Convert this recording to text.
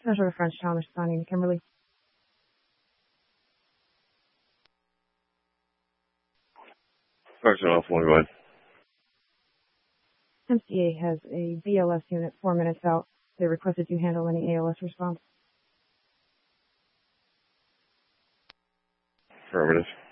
Treasurer Frenchtown responding to Kimberly. Sergeant off one, go ahead. MCA has a BLS unit 4 minutes out. They requested you handle any ALS response. Affirmative.